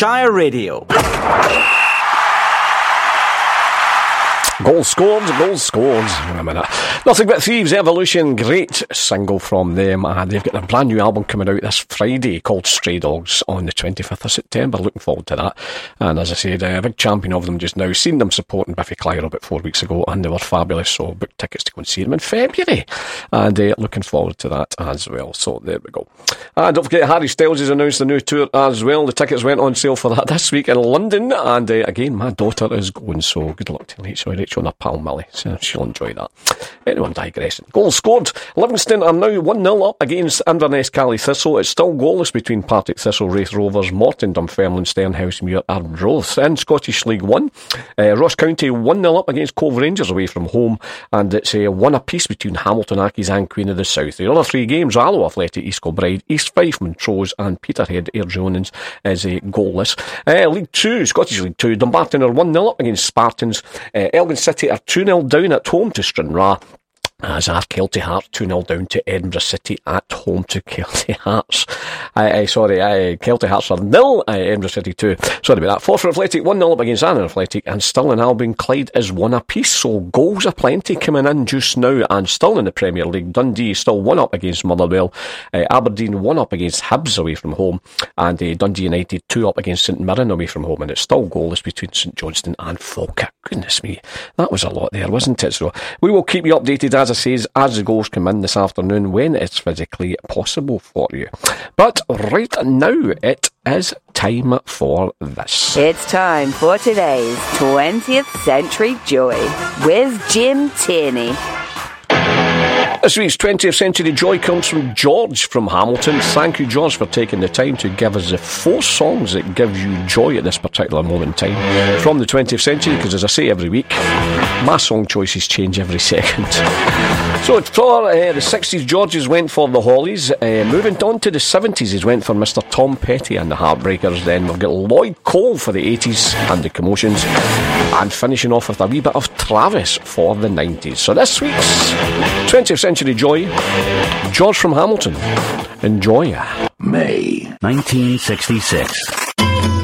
Shire Radio. Goals scored. Wait a minute. Nothing But Thieves, Evolution, great single from them, and they've got their brand new album coming out this Friday called Stray Dogs on the 25th of September. Looking forward to that. And as I said, a big champion of them just now. Seen them supporting Biffy Clyro about 4 weeks ago, and they were fabulous, so booked tickets to go and see them in February. And looking forward to that as well. So there we go. And don't forget, Harry Styles has announced the new tour as well. The tickets went on sale for that this week in London, and again, my daughter is going, so good luck to Rachel and her pal Millie, so she'll enjoy that. Anyway, I'm digressing. Goals scored. Livingston are now 1-0 up against Inverness Cally Thistle. It's still goalless between Partick Thistle, Raith Rovers, Morton, Dunfermline, Sternhouse, Muir, Arbroath. In Scottish League 1, Ross County 1-0 up against Cove Rangers away from home, and it's 1 apiece between Hamilton Accies and Queen of the South. The other 3 games, Alloa Athletic, East Kilbride, East Fife, Montrose, and Peterhead, Ayr Jonans is goalless. League 2, Scottish League 2, Dumbarton are 1-0 up against Spartans. Elgin City are 2-0 down at home to Stranraer. As are Kelty Hearts 2-0 down to Edinburgh City at home to Kelty Hearts. Kelty Hearts are 0, Edinburgh City 2. Sorry about that. Forfar Athletic 1-0 up against Annan Athletic, and Stirling Albion Clyde is 1 apiece. So goals are plenty coming in just now, and still in the Premier League. Dundee still 1 up against Motherwell. Aberdeen 1 up against Hibs away from home, and Dundee United 2 up against St Mirren away from home, and it's still goalless between St Johnstone and Falkirk. Goodness me, that was a lot there, wasn't it? So we will keep you updated, as I says, as the goals come in this afternoon when it's physically possible for you. But right now it is time for this. It's time for today's 20th Century Joy with Jim Tierney. This week's 20th Century Joy comes from George from Hamilton. Thank you, George, for taking the time to give us the 4 songs that give you joy at this particular moment in time from the 20th century, because as I say every week, my song choices change every second. So for the 60s, George's went for the Hollies. Moving on to the 70s, he's went for Mr. Tom Petty and the Heartbreakers. Then we've got Lloyd Cole for the 80s and the Commotions, and finishing off with a wee bit of Travis for the 90s. So this week's 20th Century Joy, George from Hamilton. Enjoy. May 1966.